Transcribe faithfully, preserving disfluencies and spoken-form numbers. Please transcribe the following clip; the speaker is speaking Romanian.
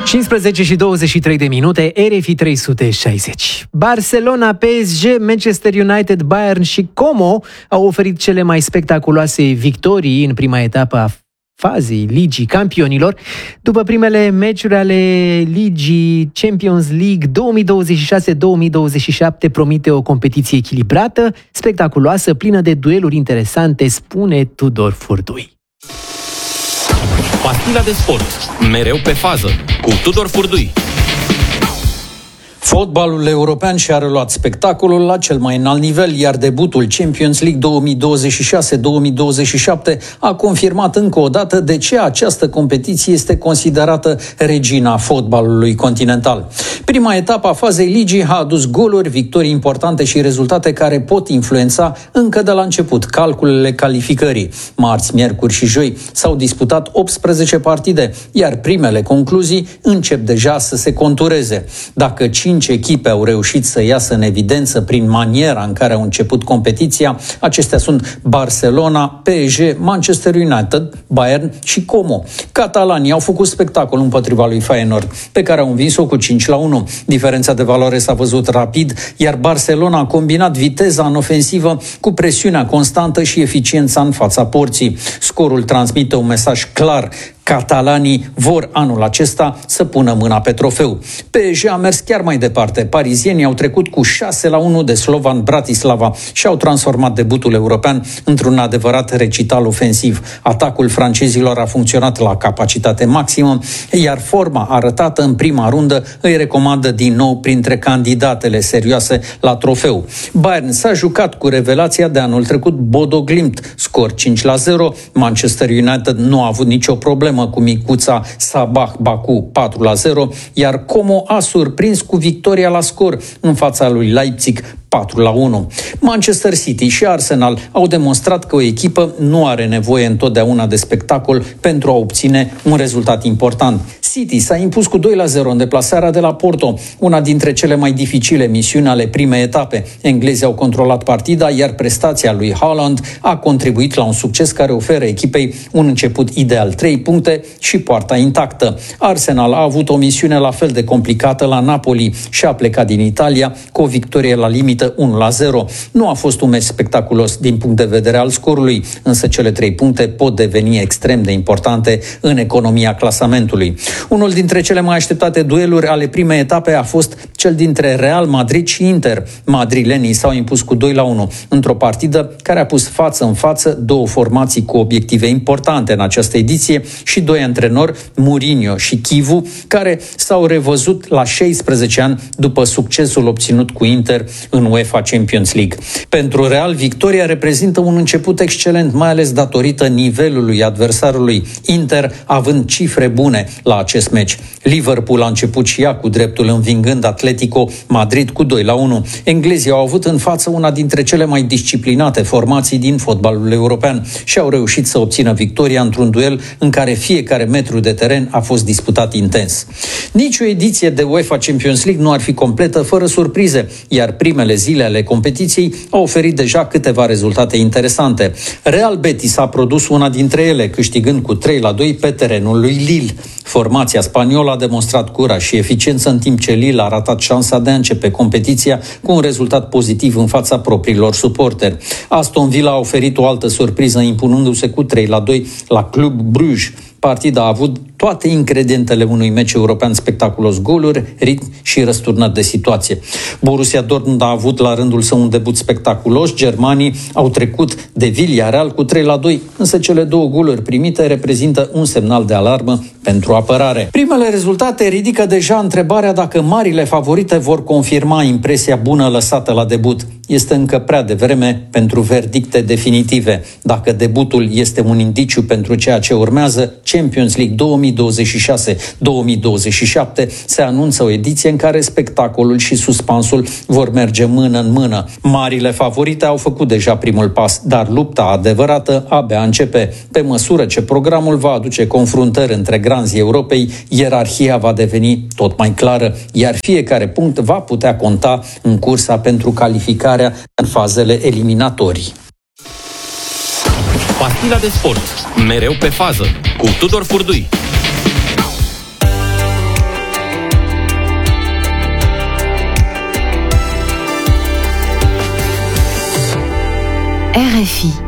cincisprezece și douăzeci și trei de minute, R F I trei sute șaizeci. Barcelona, P S G, Manchester United, Bayern și Como au oferit cele mai spectaculoase victorii în prima etapă a fazei Ligii Campionilor. După primele meciuri ale Ligii Champions League două mii douăzeci și șase două mii douăzeci și șapte promite o competiție echilibrată, spectaculoasă, plină de dueluri interesante, spune Tudor Furdui. Pastila de sport, mereu pe fază, cu Tudor Furdui. Fotbalul european și-a reluat spectacolul la cel mai înalt nivel, iar debutul Champions League două mii douăzeci și șase două mii douăzeci și șapte a confirmat încă o dată de ce această competiție este considerată regina fotbalului continental. Prima etapă a fazei ligii a adus goluri, victorii importante și rezultate care pot influența încă de la început calculele calificării. Marți, miercuri și joi s-au disputat optsprezece partide, iar primele concluzii încep deja să se contureze. Dacă cinci echipe au reușit să iasă în evidență prin maniera în care au început competiția, acestea sunt Barcelona, P S G, Manchester United, Bayern și Como. Catalanii au făcut spectacol împotriva lui Feyenoord, pe care au învins-o cu cinci la unu. Diferența de valoare s-a văzut rapid, iar Barcelona a combinat viteza în ofensivă cu presiunea constantă și eficiența în fața porții. Scorul transmite un mesaj clar: catalanii vor anul acesta să pună mâna pe trofeu. P S G a mers chiar mai departe. Parizienii au trecut cu șase la unu de Slovan Bratislava și au transformat debutul european într-un adevărat recital ofensiv. Atacul francezilor a funcționat la capacitate maximă, iar forma arătată în prima rundă îi recomandă din nou printre candidatele serioase la trofeu. Bayern s-a jucat cu revelația de anul trecut Bodo Glimt, scor cinci la zero. Manchester United nu a avut nicio problemă cu micuța Sabah Baku patru la zero, iar Como a surprins cu victoria la scor în fața lui Leipzig patru la unu. Manchester City și Arsenal au demonstrat că o echipă nu are nevoie întotdeauna de spectacol pentru a obține un rezultat important. City s-a impus cu doi la zero în deplasarea de la Porto, una dintre cele mai dificile misiuni ale primei etape. Englezii au controlat partida, iar prestația lui Haaland a contribuit la un succes care oferă echipei un început ideal, trei puncte și poarta intactă. Arsenal a avut o misiune la fel de complicată la Napoli și a plecat din Italia cu o victorie la limită unu la zero. Nu a fost un meci spectaculos din punct de vedere al scorului, însă cele trei puncte pot deveni extrem de importante în economia clasamentului. Unul dintre cele mai așteptate dueluri ale primei etape a fost cel dintre Real Madrid și Inter. Madrilenii s-au impus cu doi la unu într-o partidă care a pus față în față două formații cu obiective importante în această ediție și doi antrenori, Mourinho și Chivu, care s-au revăzut la șaisprezece ani după succesul obținut cu Inter în UEFA Champions League. Pentru Real, victoria reprezintă un început excelent, mai ales datorită nivelului adversarului, Inter având cifre bune la acest meci. Liverpool a început și ea cu dreptul, învingând Atletico Madrid cu doi la unu. Englezii au avut în față una dintre cele mai disciplinate formații din fotbalul european și au reușit să obțină victoria într-un duel în care fiecare metru de teren a fost disputat intens. Nici o ediție de UEFA Champions League nu ar fi completă fără surprize, iar primele zile ale competiției au oferit deja câteva rezultate interesante. Real Betis a produs una dintre ele, câștigând cu trei la doi pe terenul lui Lille. Formația spaniolă a demonstrat curaj și eficiență, în timp ce Lille a ratat șansa de a începe competiția cu un rezultat pozitiv în fața propriilor suporteri. Aston Villa a oferit o altă surpriză, impunându-se cu trei la doi la Club Bruges. Partida a avut toate ingredientele unui meci european spectaculos: goluri, ritm și răsturnări de situație. Borussia Dortmund a avut la rândul său un debut spectaculos. Germanii au trecut de Villarreal cu trei la doi, însă cele două goluri primite reprezintă un semnal de alarmă pentru apărare. Primele rezultate ridică deja întrebarea dacă marile favorite vor confirma impresia bună lăsată la debut. Este încă prea devreme pentru verdicte definitive. Dacă debutul este un indiciu pentru ceea ce urmează, Champions League două mii douăzeci și șase două mii douăzeci și șapte se anunță o ediție în care spectacolul și suspansul vor merge mână în mână. Marile favorite au făcut deja primul pas, dar lupta adevărată abia începe. Pe măsură ce programul va aduce confruntări între granzii Europei, ierarhia va deveni tot mai clară, iar fiecare punct va putea conta în cursa pentru calificarea în fazele eliminatorii. Partida de sport, mereu pe fază, cu Tudor Furdui. R F I.